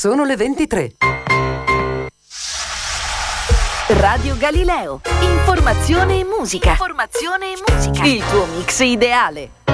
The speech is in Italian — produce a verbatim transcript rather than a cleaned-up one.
Sono le ventitré. Radio Galileo. Informazione e musica. Informazione e musica. Il tuo mix ideale.